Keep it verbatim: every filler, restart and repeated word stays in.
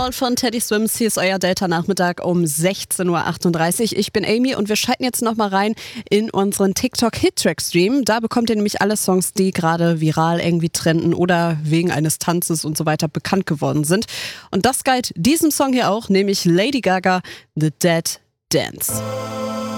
Sound von Teddy Swims. Hier ist euer Delta-Nachmittag um sechzehn Uhr achtunddreißig. Ich bin Amy und wir schalten jetzt nochmal rein in unseren TikTok-Hit-Track-Stream. Da bekommt ihr nämlich alle Songs, die gerade viral irgendwie trenden oder wegen eines Tanzes und so weiter bekannt geworden sind. Und das galt diesem Song hier auch, nämlich Lady Gaga, The Dead Dance.